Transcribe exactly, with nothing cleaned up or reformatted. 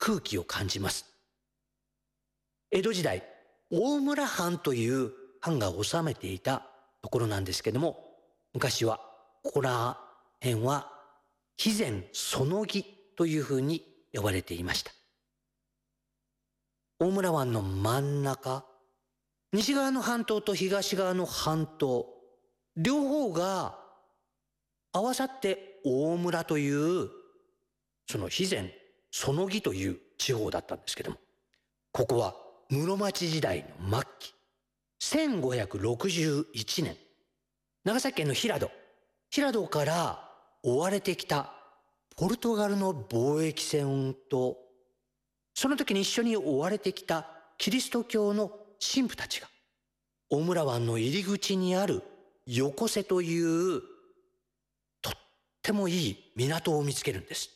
空気を感じます。江戸時代、大村藩という藩が治めていたところなんですけども、昔はここら辺は肥前そのぎというふうに呼ばれていました。大村湾の真ん中、西側の半島と東側の半島、両方が合わさって大村という、その肥前そのぎという地方だったんですけども、ここは室町時代の末期、せんごひゃくろくじゅういちねん、長崎県の平戸、平戸から追われてきたポルトガルの貿易船と、その時に一緒に追われてきたキリスト教の神父たちが、大村湾の入り口にある横瀬というとってもいい港を見つけるんです。